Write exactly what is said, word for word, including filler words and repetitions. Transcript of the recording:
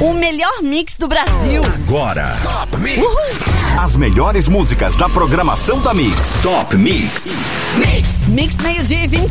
O melhor mix do Brasil. Agora, Top Mix. Uhul. As melhores músicas da programação da Mix. Top Mix. Mix. Mix meio-dia e vinte